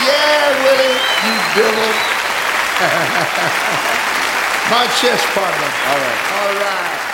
Yeah, Willie, you devil. My chess partner. All right. All right.